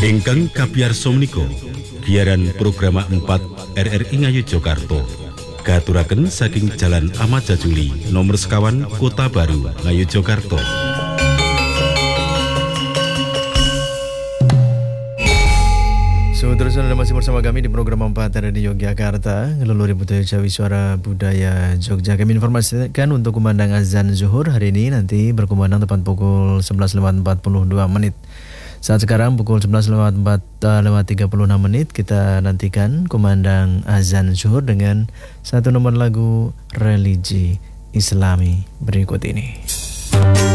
Ingkang kapiyarsa menika giaran program 4 RRI Ngayogyakarta katuraken saking Jalan Ahmad Jajuli nomor sekawan Kota Baru Ngayogyakarta. Terus Anda masih bersama kami di program 4 RRI Yogyakarta, ngeluluri Budaya Jawi Suara Budaya Jogja. Kami informasikan untuk kumandang azan zuhur hari ini nanti berkumandang tepat pukul 11.42 menit. Saat sekarang pukul 11.36 menit, kita nantikan kumandang azan zuhur dengan satu nomor lagu religi Islami berikut ini.